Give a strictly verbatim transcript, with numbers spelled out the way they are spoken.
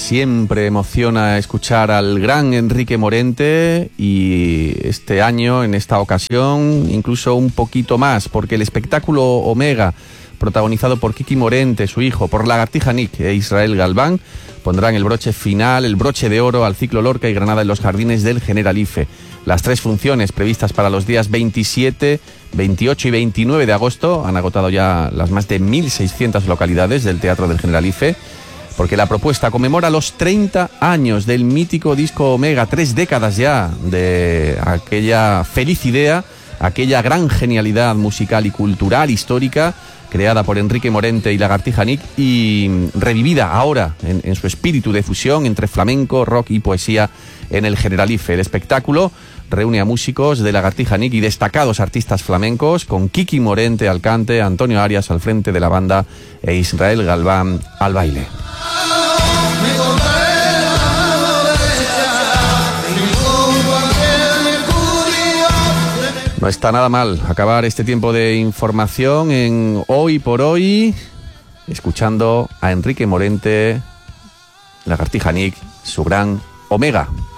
Siempre emociona escuchar al gran Enrique Morente y este año, en esta ocasión, incluso un poquito más, porque el espectáculo Omega, protagonizado por Kiki Morente, su hijo, por Lagartija Nick e Israel Galván, pondrán el broche final, el broche de oro al ciclo Lorca y Granada en los jardines del Generalife. Las tres funciones previstas para los días veintisiete, veintiocho y veintinueve de agosto han agotado ya las más de mil seiscientas localidades del Teatro del Generalife, porque la propuesta conmemora los treinta años del mítico disco Omega, tres décadas ya de aquella feliz idea, aquella gran genialidad musical y cultural histórica creada por Enrique Morente y Lagartija Nick y revivida ahora en, en su espíritu de fusión entre flamenco, rock y poesía en el Generalife. El espectáculo reúne a músicos de Lagartija Nick y destacados artistas flamencos, con Kiki Morente al cante, Antonio Arias al frente de la banda e Israel Galván al baile. No está nada mal acabar este tiempo de información en Hoy por Hoy, escuchando a Enrique Morente, Lagartija Nick, su gran Omega.